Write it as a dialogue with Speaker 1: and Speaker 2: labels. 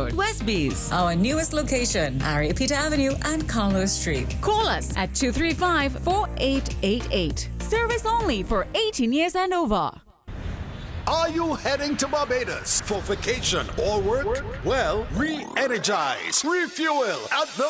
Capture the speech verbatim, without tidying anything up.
Speaker 1: Road, Westbees.
Speaker 2: Our newest location, Ariapita Avenue and Carlos Street.
Speaker 1: Call us at two three five, four eight eight eight. Service only for eighteen years and over.
Speaker 3: Are you heading to Barbados for vacation or work? Well, re-energize, refuel at the